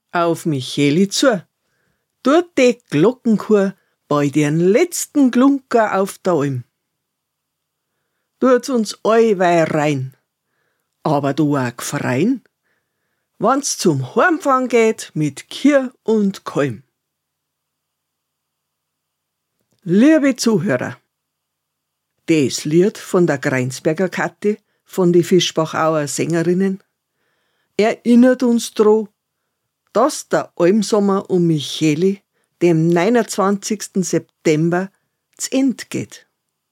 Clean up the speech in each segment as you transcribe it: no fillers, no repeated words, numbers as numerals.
auf Micheli zu. Tut die Glockenchor bei den letzten Glunker auf der Alm. Tut's uns allweil rein, aber du auch gefrein, wann's zum Heimfahren geht mit Kier und Kalm. Liebe Zuhörer, das Lied von der Greinsberger Kathi, von die Fischbachauer Sängerinnen, erinnert uns dran, dass der Almsommer um Micheli dem 29. September zu Ende geht.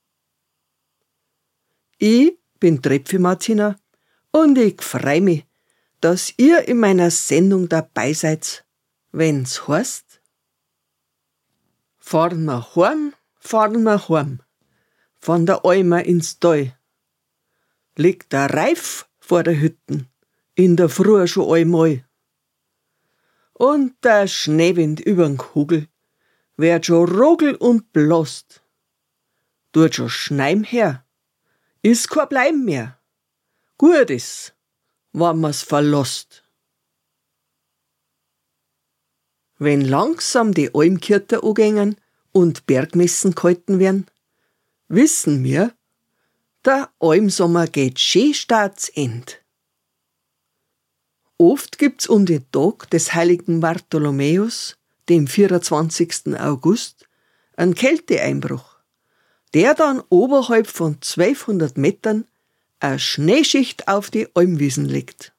Ich bin Trepfi Martina und ich freu mich, dass ihr in meiner Sendung dabei seid, wenn's heißt: Fahren wir heim, von der Almer ins Tal. Liegt der Reif vor der Hütten, in der Früh schon einmal. Und der Schneewind übern Kugel wird schon rogel und blast. Tut schon Schneim her, ist kein Bleiben mehr. Gut ist, wenn man's verlässt. Wenn langsam die Almkirter angängen und Bergmessen gehalten werden, wissen wir, der Almsommer geht schön stark zu End. Oft gibt's um den Tag des heiligen Bartholomäus, dem 24. August, einen Kälteeinbruch, der dann oberhalb von 1200 Metern eine Schneeschicht auf die Almwiesen legt.